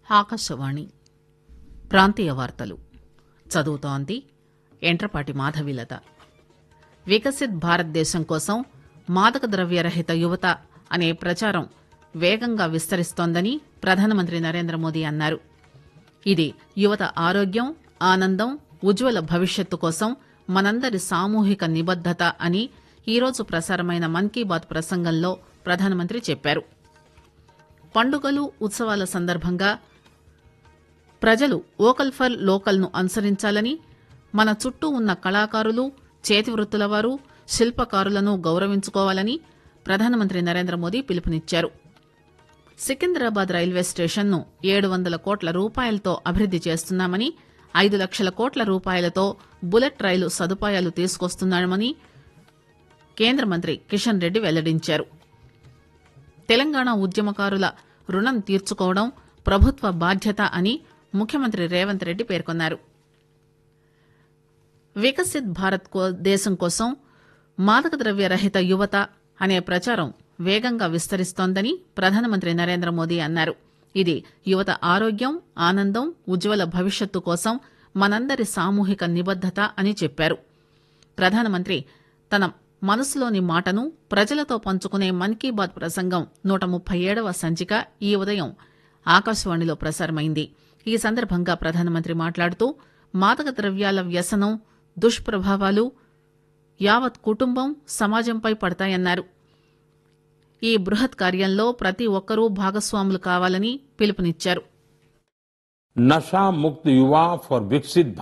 ఆకాశవాణి ప్రాంతీయ వార్తలు చదువుతోంది ఎంట్రపాటి మాధవీలత. వికసిత్ భారతదేశం కోసం మాదక ద్రవ్యరహిత యువత అనే ప్రచారం వేగంగా విస్తరిస్తోందని ప్రధానమంత్రి నరేంద్రమోదీ అన్నారు. ఇది యువత ఆరోగ్యం, ఆనందం, ఉజ్వల భవిష్యత్తు కోసం మనందరి సామూహిక నిబద్దత అని ఈరోజు ప్రసారమైన మన్ కీ బాత్ ప్రసంగంలో ప్రధానమంత్రి చెప్పారు. పండుగలు, ఉత్సవాల సందర్భంగా ప్రజలు వోకల్ ఫర్ లోకల్ ను అనుసరించాలని, మన చుట్టూ ఉన్న కళాకారులు, చేతివృత్తుల వారు, శిల్పకారులను గౌరవించుకోవాలని ప్రధానమంత్రి నరేంద్రమోదీ పిలుపునిచ్చారు. సికింద్రాబాద్ రైల్వే స్టేషన్ ను 700 కోట్ల రూపాయలతో అభివృద్ది చేస్తున్నామని, 5 లక్షల కోట్ల రూపాయలతో బుల్లెట్ రైలు సదుపాయాలు తీసుకొస్తున్నామని కేంద్ర మంత్రి కిషన్ రెడ్డి వెల్లడించారు. తెలంగాణ ఉద్యమకారుల రుణం తీర్చుకోవడం ప్రభుత్వ బాధ్యత అని ముఖ్యమంత్రి రేవంత్ రెడ్డి పేర్కొన్నారు. వికసిత్ భారత్ దేశం కోసం మాదక ద్రవ్య రహిత యువత అనే ప్రచారం వేగంగా విస్తరిస్తోందని ప్రధానమంత్రి నరేంద్రమోదీ అన్నారు. ఇది యువత ఆరోగ్యం, ఆనందం, ఉజ్వల భవిష్యత్తు కోసం మనందరి సామూహిక నిబద్దత అని చెప్పారు. ప్రధానమంత్రి తన మనసులోని మాటను ప్రజలతో పంచుకునే మన్ కీ బాత్ ప్రసంగం 137వ సంచిక ఈ ఉదయం ఆకాశవాణిలో ప్రసారమైంది. ఈ సందర్భంగా ప్రధానమంత్రి మాట్లాడుతూ మాదక ద్రవ్యాల వ్యసనం దుష్ప్రభావాలు యావత్ కుటుంబం, సమాజంపై పడతాయన్నారు. ఈ బృహత్ కార్యంలో ప్రతి ఒక్కరూ భాగస్వాములు కావాలని పిలుపునిచ్చారు. नशा मुक्त युवा फॉर विकसित